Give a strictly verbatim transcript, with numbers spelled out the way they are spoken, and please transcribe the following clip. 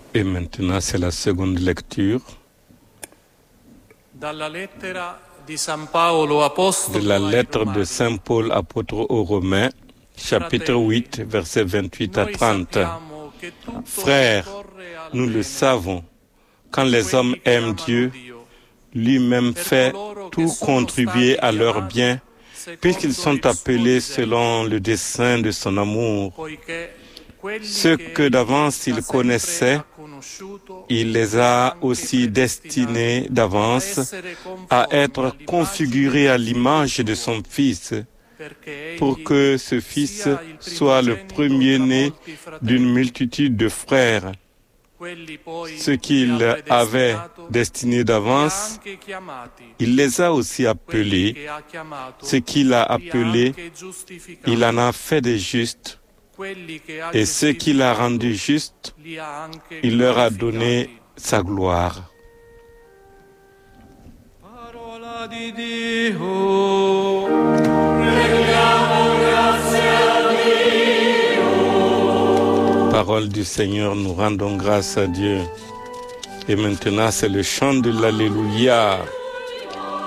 Et maintenant, c'est la seconde lecture Dalla lettera di San Paolo, apostolo de la ai lettre de Romani. Saint Paul, apôtre aux Romains, chapitre huit, versets vingt-huit à Noi trente. sappiamo che tutto Frères, concorre al nous le bene savons, quand di les hommes quelli che aiment amano Dieu, Dio, lui-même per fait coloro che tout sono contribuer stati à leur chiamati bien, puisqu'ils secondo sont il suo appelés disegno, selon le dessein de son amour. poiché quelli Ceux che que egli d'avance da il sempre connaissait, ha conosciuto, il les li ha a anche aussi destinés predestinati a d'avance essere à conformi être all'immagine configurés à del l'image Figlio de suo, son Fils, perché pour egli que ce Fils sia il soit le primogenito premier-né tra molti d'une fratelli. multitude de frères. Quelli poi Ceux li qu'il ha avait predestinato, destinés li ha d'avance, anche chiamati. il les a aussi Quelli appelés. che ha chiamato, Ce qu'il a li ha appelés, anche giustificati. il en a fait des justes. Quelli che ha Et ceux qu'il a giustificato, rendus justes, li ha anche il leur a glorificati. donné sa gloire. Parola di Dio. Parole du Seigneur, nous rendons grâce à Dieu. Et maintenant, c'est le chant de l'Alléluia.